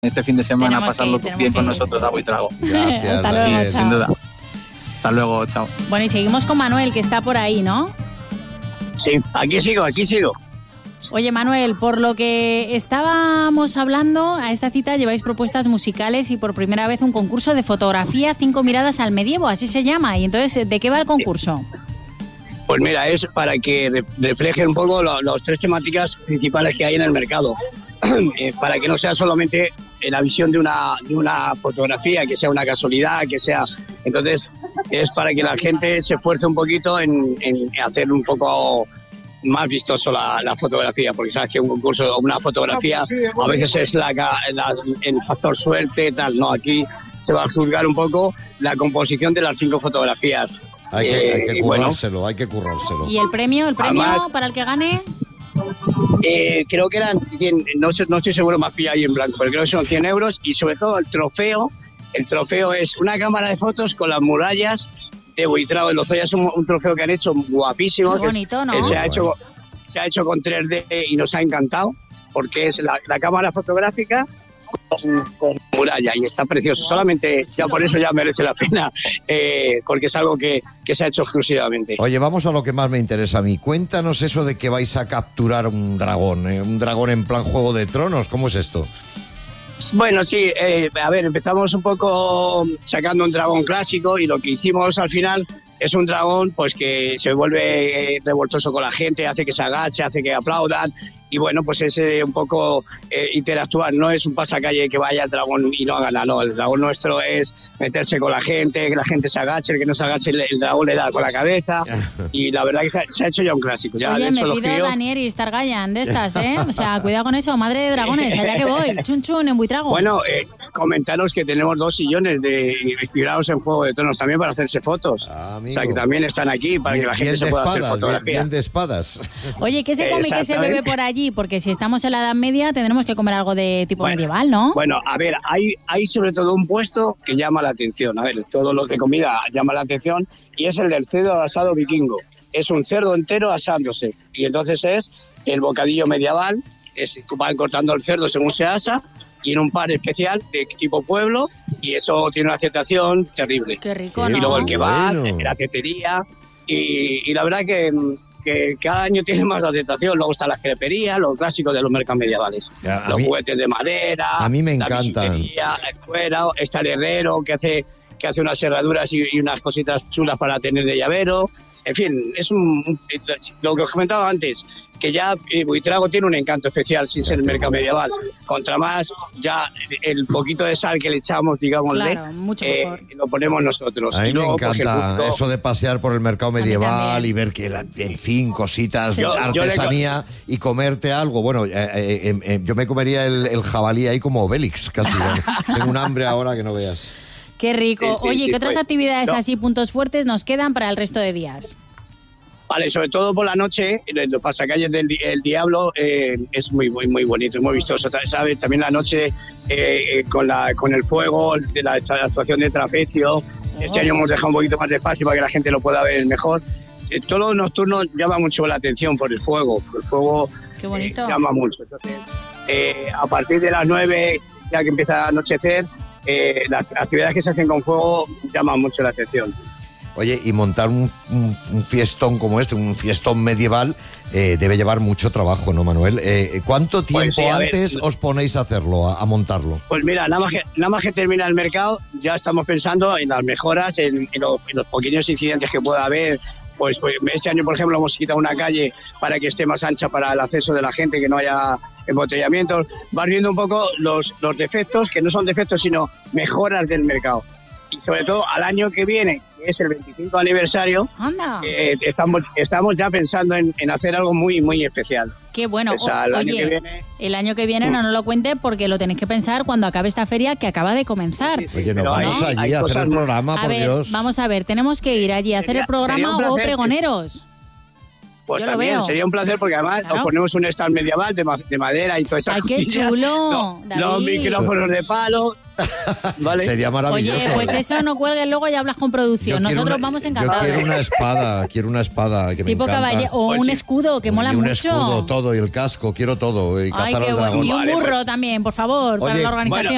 este fin de semana a Tenemos pasarlo que ir, bien con tenemos que ir. nosotros a Buitrago. Gracias. Hasta luego, Daniel. chao. Sin duda. Hasta luego, chao. Bueno, y seguimos con Manuel, que está por ahí, ¿no? Sí, aquí sigo. Oye, Manuel, por lo que estábamos hablando, a esta cita lleváis propuestas musicales y por primera vez un concurso de fotografía 5 miradas al medievo, así se llama. Y entonces, ¿de qué va el concurso? Pues mira, es para que refleje un poco las tres temáticas principales que hay en el mercado. Para que no sea solamente la visión de una fotografía, que sea una casualidad, que sea... Entonces, es para que la gente se esfuerce un poquito en hacer un poco más vistoso la fotografía, porque sabes que un concurso o una fotografía a veces es el factor suerte, tal. No, aquí se va a juzgar un poco la composición de las 5 fotografías. Hay que y bueno, currárselo, hay que currárselo. ¿Y el premio Además, para el que gane? creo que eran 100, no estoy seguro, más pillado ahí en blanco, pero creo que son 100 euros y sobre todo el trofeo es una cámara de fotos con las murallas de Buitrago de Lozoya. Es un trofeo que han hecho guapísimo. Qué bonito, ¿no? Se ha hecho con 3D y nos ha encantado porque es la cámara fotográfica con muralla y está precioso. Solamente ya por eso ya merece la pena, porque es algo que se ha hecho exclusivamente. Oye, vamos a lo que más me interesa a mí. Cuéntanos eso de que vais a capturar un dragón en plan Juego de Tronos. ¿Cómo es esto? Bueno, sí, a ver, empezamos un poco sacando un dragón clásico y lo que hicimos al final es un dragón pues que se vuelve revoltoso con la gente, hace que se agache, hace que aplaudan y bueno, pues es un poco interactuar, no es un pasacalle que vaya el dragón y no haga nada, no, el dragón nuestro es meterse con la gente, que la gente se agache, el que no se agache el dragón le da con la cabeza y la verdad que se ha hecho ya un clásico. Ya, Oye, de hecho, me los pido críos... Daniel y Stargayan de estas, ¿eh? O sea, cuidado con eso, madre de dragones, allá que voy, chun chun en Buitrago. Bueno, comentaros que tenemos 2 sillones inspirados en Juego de Tronos también para hacerse fotos. O sea, que también están aquí para que la gente se pueda hacer fotografías. Bien de espadas. Oye, ¿qué se come y qué se bebe por allí? Porque si estamos en la Edad Media tendremos que comer algo de tipo medieval, ¿no? Bueno, a ver, hay sobre todo un puesto que llama la atención. A ver, todo lo de comida llama la atención y es el del cerdo asado vikingo. Es un cerdo entero asándose y entonces es el bocadillo medieval. Van cortando el cerdo según se asa y en un par especial de tipo pueblo y eso tiene una aceptación terrible. Qué rico, Y ¿no? luego el kebab, Bueno. la tetería y la verdad que cada año tiene más aceptación. Luego están las creperías, los clásicos de los mercados medievales. Ya, Los juguetes de madera, a mí me la encantan. bisutería, el cuero, está el herrero que hace unas serraduras y unas cositas chulas para tener de llavero. En fin, es lo que os comentaba antes, que ya Buitrago tiene un encanto especial sin ser el mercado medieval. Contra más, ya el poquito de sal que le echamos, digámosle, Claro, mucho mejor. lo ponemos nosotros. A mí Y me luego, pues, el encanta gusto- eso de pasear por el mercado medieval también. y ver que, en fin, cositas, Sí. Yo le- artesanía y comerte algo. Bueno, yo me comería el jabalí ahí como Obélix, casi. Tengo un hambre ahora que no veas. Qué rico. Sí, sí, Oye, sí, ¿qué otras pues, actividades no. así, puntos fuertes, nos quedan para el resto de días? Vale, sobre todo por la noche, los pasacalles del Diablo es muy bonito, es muy vistoso, ¿sabes? También la noche con el fuego, de la actuación de trapecio. Este año hemos dejado un poquito más de espacio para que la gente lo pueda ver mejor. Todo lo nocturno llama mucho la atención por el fuego. El fuego Qué bonito. llama mucho. Entonces, a partir de las 9, ya que empieza a anochecer, las actividades que se hacen con fuego llaman mucho la atención. Oye, y montar un fiestón como este, un fiestón medieval, debe llevar mucho trabajo, ¿no, Manuel? ¿Cuánto tiempo sí, a ver, antes os ponéis a hacerlo, a montarlo? Pues mira, nada más que termina el mercado, ya estamos pensando en las mejoras, en los pequeños incidentes que pueda haber. Pues este año, por ejemplo, hemos quitado una calle para que esté más ancha para el acceso de la gente, que no haya embotellamientos. Vas viendo un poco los defectos, que no son defectos, sino mejoras del mercado. Y sobre todo al año que viene, que es el 25 aniversario, Anda. estamos ya pensando en hacer algo muy especial. Qué bueno. O sea, el año Oye, que viene... el año que viene no nos lo cuente porque lo tenéis que pensar cuando acabe esta feria que acaba de comenzar. Oye, nos pero vamos hay allí a hacer cosas el muy- programa, A por ver, Dios. vamos a ver, tenemos que ir allí a hacer Sería- el programa sería un o placer. pregoneros. Pues Yo lo también veo. sería un placer porque además Claro. nos ponemos un stand medieval de madera y todas esas ¡Ay, qué cosillas. chulo, Los David! micrófonos de palo. ¿Vale? Sería maravilloso. Oye, pues eso no cuelgues luego y hablas con Yo producción. quiero Nosotros una- vamos Yo encantados. quiero una espada que Tipo me encanta. caballero o un escudo que mola y un mucho. escudo, todo, y el casco, quiero todo, y Ay, cazar qué al bueno. dragón. Y un Vale, burro también, por favor, para Oye, la organización.